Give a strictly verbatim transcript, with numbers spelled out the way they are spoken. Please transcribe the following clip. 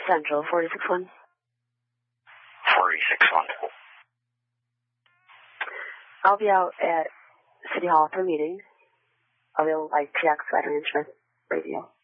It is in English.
Central, forty-six one. forty-six one. I'll be out at City Hall for a meeting. I'll be able, like, P X Veteran Insurance Radio.